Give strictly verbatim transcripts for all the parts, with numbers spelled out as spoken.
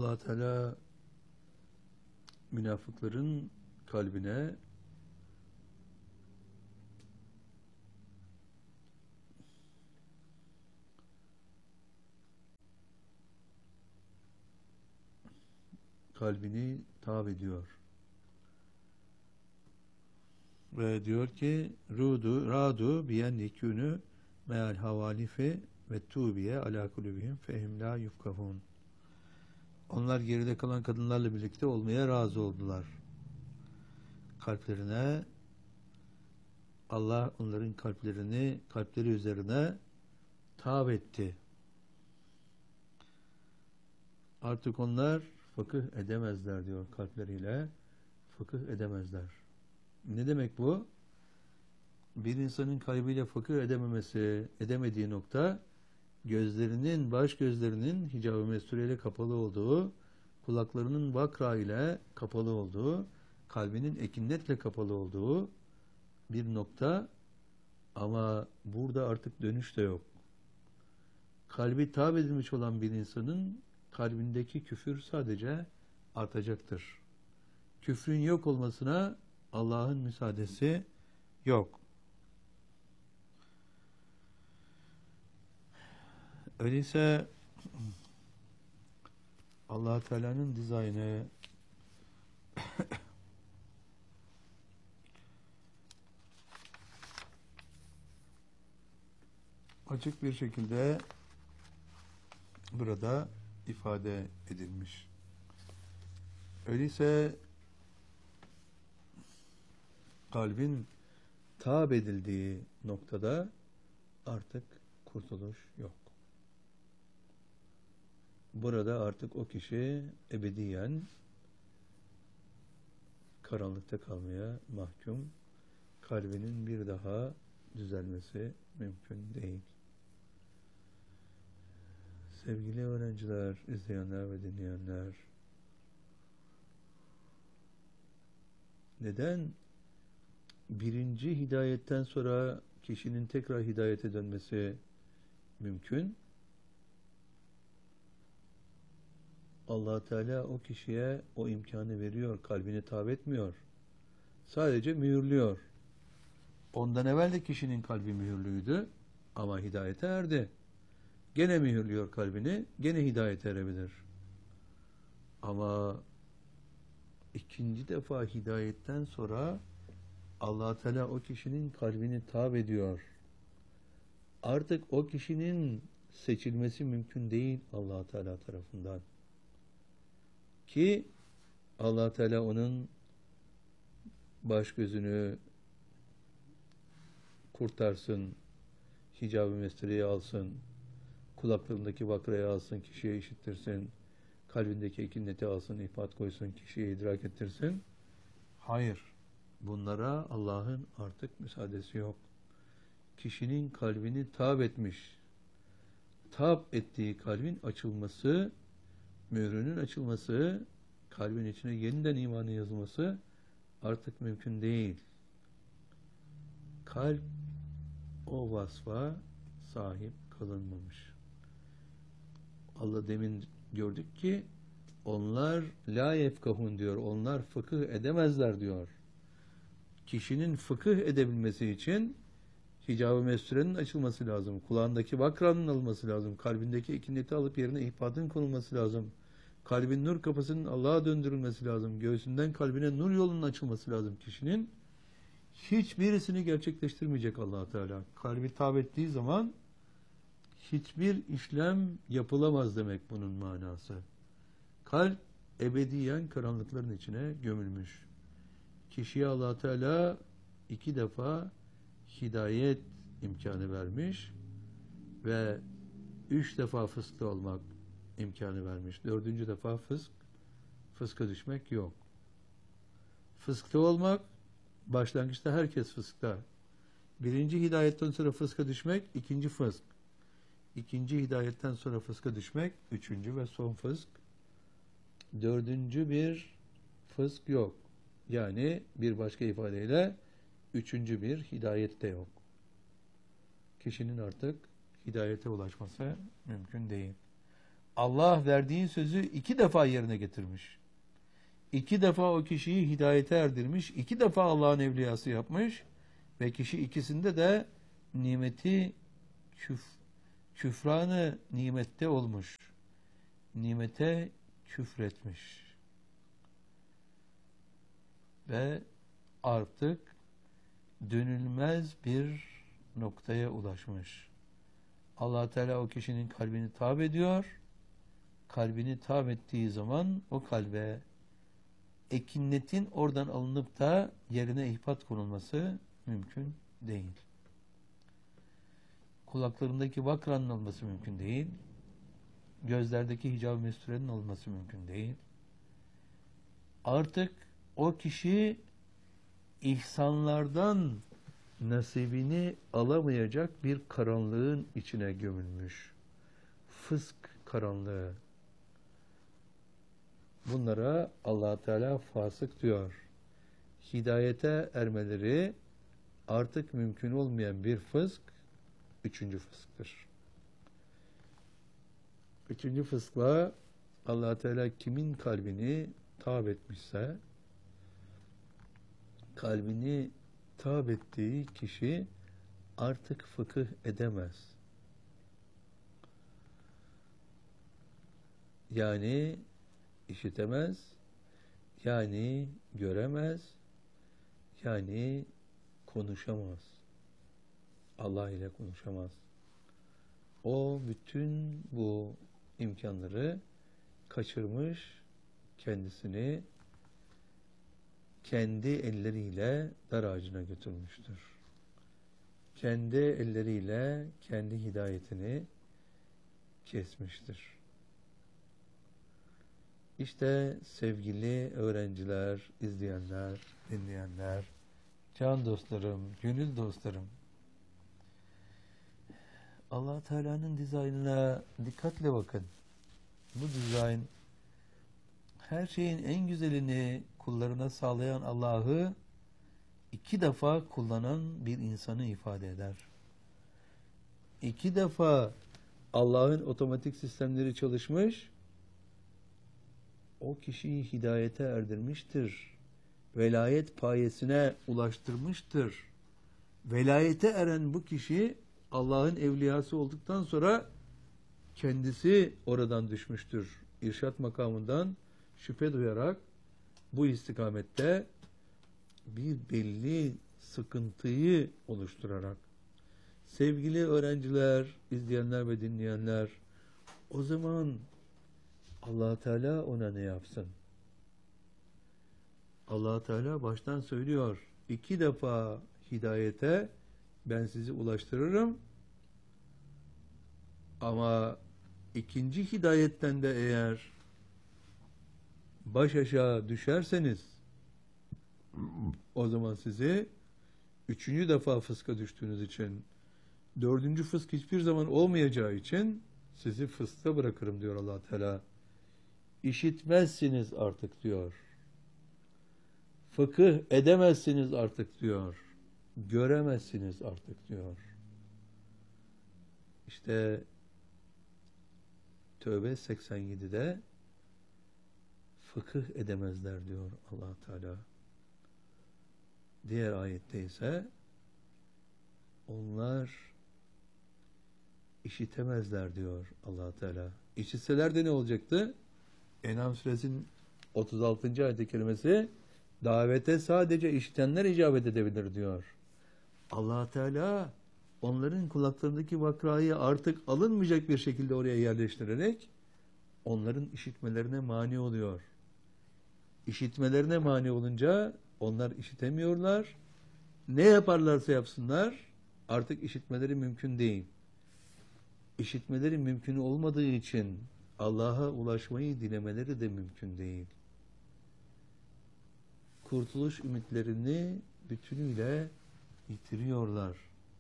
Allah Teala münafıkların kalbine kalbini tav ediyor. Ve diyor ki rudu radu biyen yekûnü meal havalife ve tubiye ala kulubihim fehim la yufkahun. Onlar geride kalan kadınlarla birlikte olmaya razı oldular. Kalplerine Allah onların kalplerini kalpleri üzerine tav etti. Artık onlar fıkıh edemezler diyor, kalpleriyle fıkıh edemezler. Ne demek bu? Bir insanın kalbiyle fıkıh edememesi, edemediği nokta gözlerinin, baş gözlerinin hicab-ı mestureyle kapalı olduğu, kulaklarının vakra ile kapalı olduğu, kalbinin ekinnetle kapalı olduğu bir nokta, ama burada artık dönüş de yok. Kalbi tav edilmiş olan bir insanın kalbindeki küfür sadece artacaktır. Küfrün yok olmasına Allah'ın müsaadesi yok. Öyleyse Allah Teala'nın dizaynı açık bir şekilde burada ifade edilmiş. Öyleyse kalbin taab edildiği noktada artık kurtuluş yok. Burada artık o kişi ebediyen karanlıkta kalmaya mahkum. Kalbinin bir daha düzelmesi mümkün değil. Sevgili öğrenciler, izleyenler ve dinleyenler, neden birinci hidayetten sonra kişinin tekrar hidayete dönmesi mümkün? Allah Teala o kişiye o imkanı veriyor, kalbini tav etmiyor. Sadece mühürlüyor. Ondan evvel de kişinin kalbi mühürlüydü ama hidayete erdi. Gene mühürlüyor kalbini, gene hidayete erebilir. Ama ikinci defa hidayetten sonra Allah Teala o kişinin kalbini tav ediyor. Artık o kişinin seçilmesi mümkün değil Allah Teala tarafından. Ki Allah Teala onun baş gözünü kurtarsın, hicab-ı mestureyi alsın, kulaklarındaki vakrayı alsın, kişiye işittirsin, kalbindeki ekinneti alsın, ifat koysun, kişiye idrak ettirsin. Hayır. Bunlara Allah'ın artık müsaadesi yok. Kişinin kalbini tab etmiş. Tab ettiği kalbin açılması, mührünün açılması, kalbin içine yeniden imanı yazılması artık mümkün değil. Kalp o vasfa sahip kılınmamış. Allah demin gördük ki onlar la yefkahun diyor. Onlar fıkıh edemezler diyor. Kişinin fıkıh edebilmesi için hicab-ı mesturenin açılması lazım. Kulağındaki vakranın alınması lazım. Kalbindeki ekineti alıp yerine ihfatın konulması lazım. Kalbin nur kapısının Allah'a döndürülmesi lazım. Göğsünden kalbine nur yolunun açılması lazım kişinin. Hiçbirisini gerçekleştirmeyecek Allah Teala. Kalbi tav ettiği zaman hiçbir işlem yapılamaz demek bunun manası. Kalp ebediyen karanlıkların içine gömülmüş. Kişiye Allah Teala iki defa hidayet imkanı vermiş ve üç defa fıskta olmak imkanı vermiş. Dördüncü defa fısk, fıska düşmek yok. Fıskta olmak, başlangıçta herkes fıskta. Birinci hidayetten sonra fıska düşmek, ikinci fısk. İkinci hidayetten sonra fıska düşmek, üçüncü ve son fısk. Dördüncü bir fısk yok. Yani bir başka ifadeyle üçüncü bir hidayet de yok. Kişinin artık hidayete ulaşması mümkün değil. Allah verdiği sözü iki defa yerine getirmiş. İki defa o kişiyi hidayete erdirmiş. İki defa Allah'ın evliyası yapmış. Ve kişi ikisinde de nimeti küf, küfranı nimette olmuş. Nimete küfretmiş. Ve artık dönülmez bir noktaya ulaşmış. Allah Teala o kişinin kalbini tab ediyor. Kalbini tab ettiği zaman o kalbe ekinnetin oradan alınıp da yerine ihpat konulması mümkün değil. Kulaklarındaki vakranın olması mümkün değil. Gözlerdeki hicab-ı mesturenin olması mümkün değil. Artık o kişi ihsanlardan nasibini alamayacak bir karanlığın içine gömülmüş. Fısk karanlığı. Bunlara Allah Teala fasık diyor. Hidayete ermeleri artık mümkün olmayan bir fısk, üçüncü fısktır. Üçüncü fıskla Allah Teala kimin kalbini tab etmişse, kalbini tab ettiği kişi artık fıkıh edemez. Yani işitemez, yani göremez, yani konuşamaz. Allah ile konuşamaz. O bütün bu imkanları kaçırmış, kendisini kendi elleriyle dar ağacına götürmüştür. Kendi elleriyle kendi hidayetini kesmiştir. İşte sevgili öğrenciler, izleyenler, dinleyenler, can dostlarım, gönül dostlarım, Allah Teala'nın dizaynına dikkatle bakın. Bu dizayn her şeyin en güzelini kullarına sağlayan Allah'ı iki defa kullanan bir insanı ifade eder. İki defa Allah'ın otomatik sistemleri çalışmış, o kişiyi hidayete erdirmiştir. Velayet payesine ulaştırmıştır. Velayete eren bu kişi Allah'ın evliyası olduktan sonra kendisi oradan düşmüştür. İrşat makamından şüphe duyarak bu istikamette bir belli sıkıntıyı oluşturarak. Sevgili öğrenciler, izleyenler ve dinleyenler, o zaman Allah Teala ona ne yapsın? Allah Teala baştan söylüyor. İki defa hidayete ben sizi ulaştırırım. Ama ikinci hidayetten de eğer baş aşağı düşerseniz o zaman sizi üçüncü defa fıska düştüğünüz için, dördüncü fısk hiçbir zaman olmayacağı için sizi fıska bırakırım diyor Allah Teala. İşitmezsiniz artık diyor. Fıkıh edemezsiniz artık diyor. Göremezsiniz artık diyor. İşte Tövbe seksen yedide fıkıh edemezler diyor Allah Teala. Diğer ayette ise onlar işitemezler diyor Allah Teala. İşitseler de ne olacaktı? En'am suresinin otuz altıncı ayet-i kerimesi davete sadece işitenler icabet edebilir diyor. Allah Teala onların kulaklarındaki vakrayı artık alınmayacak bir şekilde oraya yerleştirerek onların işitmelerine mani oluyor. İşitmelerine mani olunca onlar işitemiyorlar. Ne yaparlarsa yapsınlar artık işitmeleri mümkün değil. İşitmeleri mümkün olmadığı için Allah'a ulaşmayı dilemeleri de mümkün değil. Kurtuluş ümitlerini bütünüyle yitiriyorlar.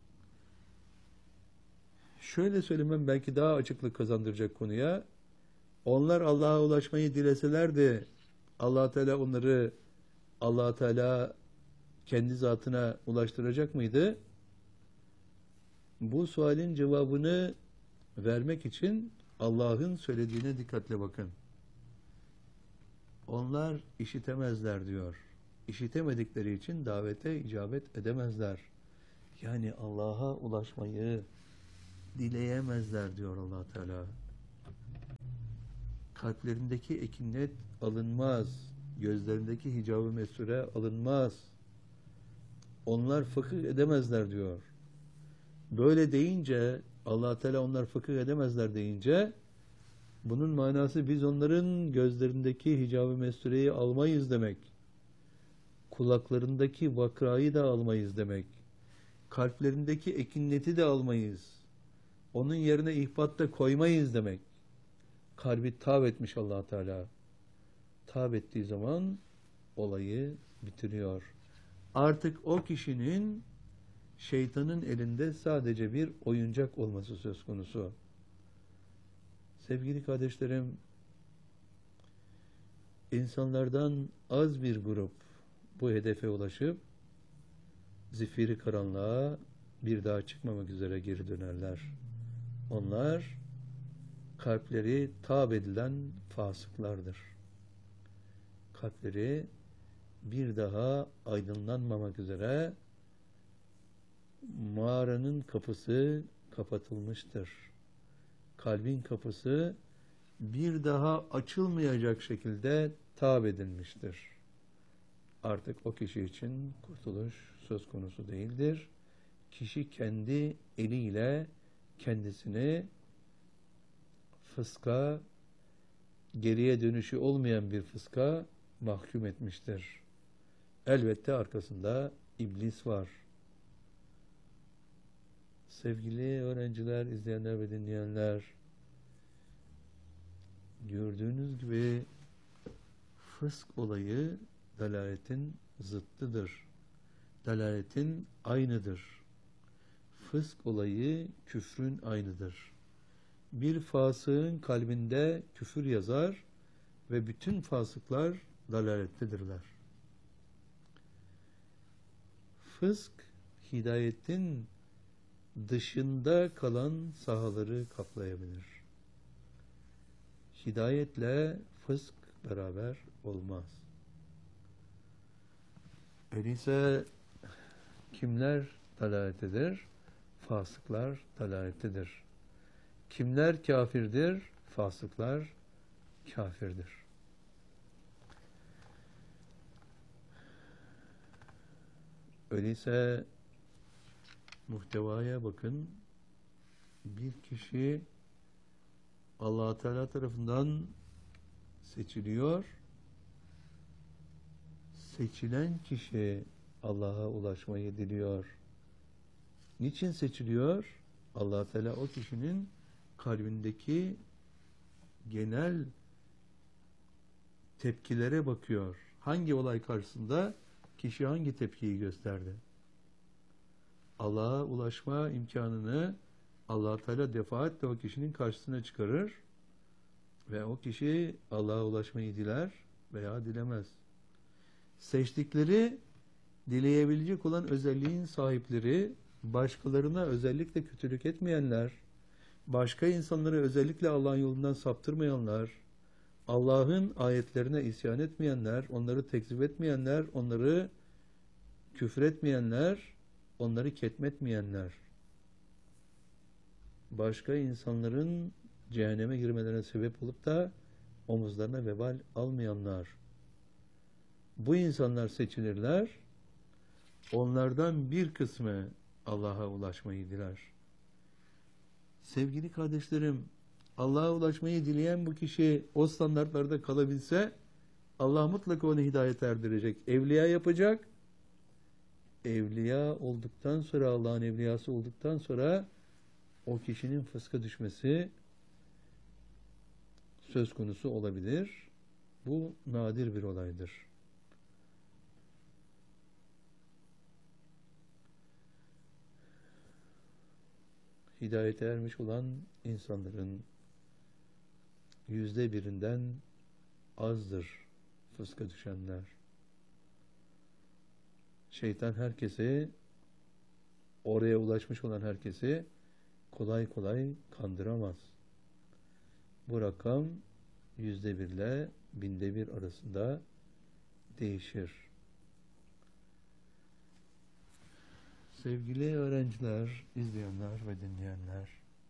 Şöyle söylemem belki daha açıklık kazandıracak konuya. Onlar Allah'a ulaşmayı dileselerdi Allah Teala onları Allah Teala kendi zatına ulaştıracak mıydı? Bu sualin cevabını vermek için Allah'ın söylediğine dikkatle bakın. Onlar işitemezler diyor. İşitemedikleri için davete icabet edemezler. Yani Allah'a ulaşmayı dileyemezler diyor Allah Teala. Kalplerindeki ekinet alınmaz. Gözlerindeki hicab-ı mesure alınmaz. Onlar fıkıh edemezler diyor. Böyle deyince, Allah Teala onlar fıkıh edemezler deyince, bunun manası biz onların gözlerindeki hicab-ı mesureyi almayız demek. Kulaklarındaki vakrayı da almayız demek. Kalplerindeki ekineti de almayız. Onun yerine ihbat da koymayız demek. Kalbi tab etmiş Allah Teala. Tab ettiği zaman olayı bitiriyor. Artık o kişinin şeytanın elinde sadece bir oyuncak olması söz konusu. Sevgili kardeşlerim, insanlardan az bir grup bu hedefe ulaşıp zifiri karanlığa bir daha çıkmamak üzere geri dönerler. Onlar kalpleri tab edilen fasıklardır. Kalpleri bir daha aydınlanmamak üzere mağaranın kapısı kapatılmıştır. Kalbin kapısı bir daha açılmayacak şekilde tab edilmiştir. Artık o kişi için kurtuluş söz konusu değildir. Kişi kendi eliyle kendisini fıska, geriye dönüşü olmayan bir fıska mahkum etmiştir. Elbette arkasında iblis var. Sevgili öğrenciler, izleyenler ve dinleyenler, gördüğünüz gibi fısk olayı dalaletin zıttıdır. Dalaletin aynıdır. Fısk olayı küfrün aynıdır. Bir fasığın kalbinde küfür yazar ve bütün fasıklar dalalettedirler. Fısk, hidayetin dışında kalan sahaları kaplayabilir. Hidayetle fısk beraber olmaz. Öyleyse kimler dalalettedir? Fasıklar dalalettedir. Kimler kafirdir? Fasıklar kafirdir. Öyleyse muhtevaya bakın. Bir kişi Allah Teala tarafından seçiliyor. Seçilen kişi Allah'a ulaşmayı diliyor. Niçin seçiliyor? Allah Teala o kişinin kalbindeki genel tepkilere bakıyor. Hangi olay karşısında kişi hangi tepkiyi gösterdi? Allah'a ulaşma imkanını Allah Teala defaatle o kişinin karşısına çıkarır ve o kişi Allah'a ulaşmayı diler veya dilemez. Seçtikleri, dileyebilecek olan özelliğin sahipleri, başkalarına özellikle kötülük etmeyenler, başka insanları özellikle Allah'ın yolundan saptırmayanlar, Allah'ın ayetlerine isyan etmeyenler, onları tekzip etmeyenler, onları küfretmeyenler, onları ketmetmeyenler, başka insanların cehenneme girmelerine sebep olup da omuzlarına vebal almayanlar, bu insanlar seçilirler, onlardan bir kısmı Allah'a ulaşmayı diler. Sevgili kardeşlerim, Allah'a ulaşmayı dileyen bu kişi o standartlarda kalabilse, Allah mutlaka onu hidayete erdirecek. Evliya yapacak. Evliya olduktan sonra, Allah'ın evliyası olduktan sonra o kişinin fıska düşmesi söz konusu olabilir. Bu nadir bir olaydır. Hidayete ermiş olan insanların yüzde birinden azdır fıska düşenler. Şeytan herkesi, oraya ulaşmış olan herkesi kolay kolay kandıramaz. bu rakam yüzde bir ile binde bir arasında değişir. Sevgili öğrenciler, izleyenler ve dinleyenler,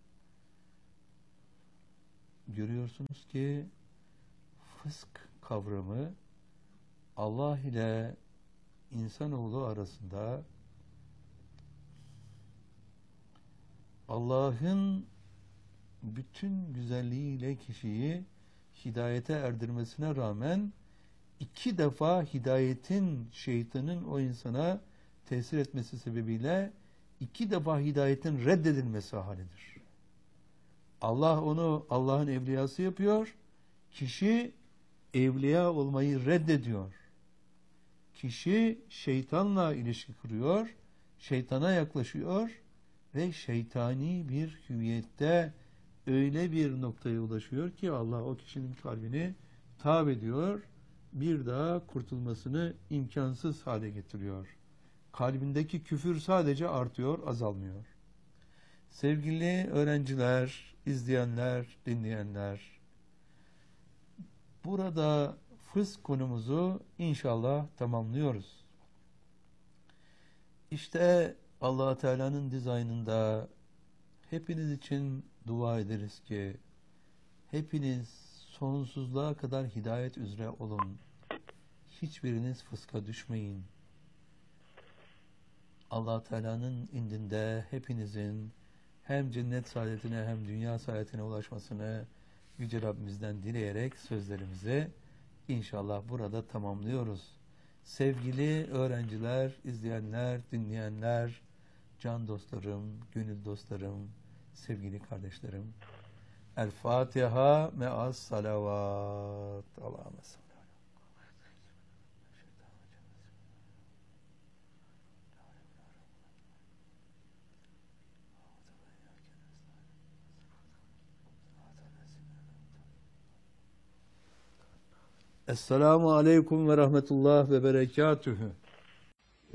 görüyorsunuz ki fısk kavramı Allah ile insanoğlu arasında Allah'ın bütün güzelliğiyle kişiyi hidayete erdirmesine rağmen iki defa hidayetin, şeytanın o insana tesir etmesi sebebiyle iki defa hidayetin reddedilmesi halidir. Allah onu Allah'ın evliyası yapıyor, kişi evliya olmayı reddediyor. Kişi şeytanla ilişki kuruyor, şeytana yaklaşıyor ve şeytani bir hüviyette öyle bir noktaya ulaşıyor ki Allah o kişinin kalbini tâb ediyor, bir daha kurtulmasını imkansız hale getiriyor. Kalbindeki küfür sadece artıyor, azalmıyor. Sevgili öğrenciler, izleyenler, dinleyenler, burada fısk konumuzu inşallah tamamlıyoruz. İşte Allah Teala'nın dizaynında hepiniz için dua ederiz ki hepiniz sonsuzluğa kadar hidayet üzere olun. Hiçbiriniz fıska düşmeyin. Allah Teala'nın indinde hepinizin hem cennet saadetine hem dünya saadetine ulaşmasını Yüce Rabbimizden dileyerek sözlerimizi inşallah burada tamamlıyoruz. Sevgili öğrenciler, izleyenler, dinleyenler, can dostlarım, gönül dostlarım, sevgili kardeşlerim. El Fatiha me'as salavat. Allahümme salli. Esselamu aleyküm ve rahmetullah ve berekatühü.